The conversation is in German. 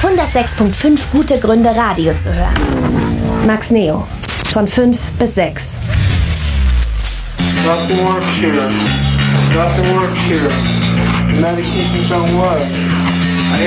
106.5 gute Gründe, Radio zu hören. Max Neo. Von 5 bis 6. Nothing works here. Nothing works here. Medication's on what?